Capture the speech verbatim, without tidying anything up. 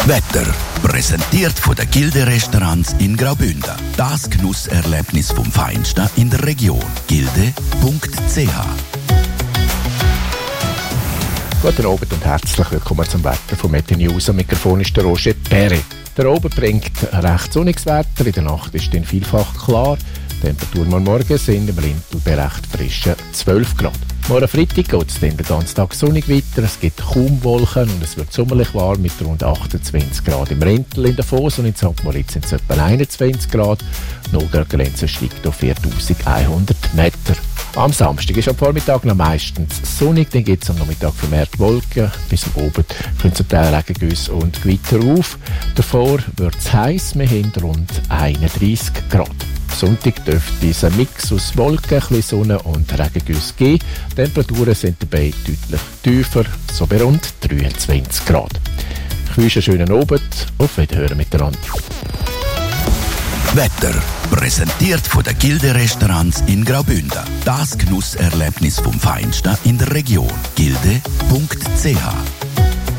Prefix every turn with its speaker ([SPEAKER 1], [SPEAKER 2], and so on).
[SPEAKER 1] Wetter. Präsentiert von den Gilde-Restaurants in Graubünden. Das Genusserlebnis vom Feinsten in der Region. gilde punkt c h.
[SPEAKER 2] Guten Abend und herzlich willkommen zum Wetter von Meti News. Am Mikrofon ist der Roger Perry. Der Oben bringt recht sonniges Wetter, in der Nacht ist dann vielfach klar. Die Temperaturen am Morgen sind im Rintel bei recht frischen zwölf Grad. Morgen Freitag geht es dann den ganzen Tag sonnig weiter, es gibt kaum Wolken und es wird sommerlich warm mit rund achtundzwanzig Grad im Rintel. In der Foss und in Sankt Moritz sind es etwa einundzwanzig Grad. Die Nullgrad-Grenze steigt auf viertausendeinhundert Meter. Am Samstag ist am Vormittag noch meistens sonnig, dann gibt es am Nachmittag vermehrt Wolken. Bis am Abend können zum Teil Regengüsse und Gewitter auf. Davor wird es heiß, wir haben rund einunddreißig Grad. Sonntag dürfte dieser Mix aus Wolken, ein bisschen Sonne und Regengüsse geben. Die Temperaturen sind dabei deutlich tiefer, so bei rund dreiundzwanzig Grad. Ich wünsche einen schönen Abend, auf Wiederhören miteinander.
[SPEAKER 1] Wetter. Präsentiert von den Gilde-Restaurants in Graubünden. Das Genusserlebnis vom Feinsten in der Region. gilde punkt c h.